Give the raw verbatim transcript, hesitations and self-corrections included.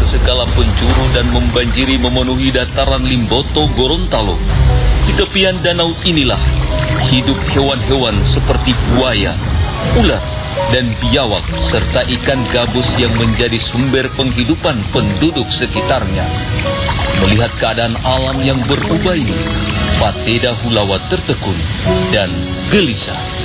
segala penjuru dan membanjiri memenuhi dataran Limboto Gorontalo. Di tepian danau inilah hidup hewan-hewan seperti buaya, ular, dan biawak serta ikan gabus yang menjadi sumber penghidupan penduduk sekitarnya. Melihat keadaan alam yang berubah ini, Pateda Hulawa tertekun dan gelisah.